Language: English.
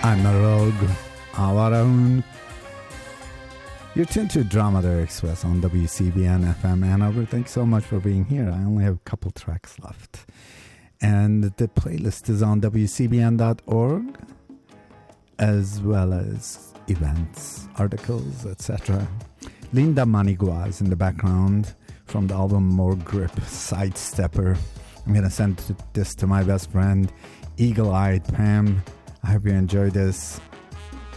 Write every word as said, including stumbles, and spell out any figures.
I'm a rogue. Avarahun. You're tuned to Dromedary Express on W C B N F M Ann Arbor. Thanks so much for being here. I only have a couple tracks left. And the playlist is on W C B N dot org, as well as events, articles, et cetera. Linda Manigua is in the background from the album More Grip, Sidestepper. I'm going to send this to my best friend, Eagle-Eyed Pam. I hope you enjoy this.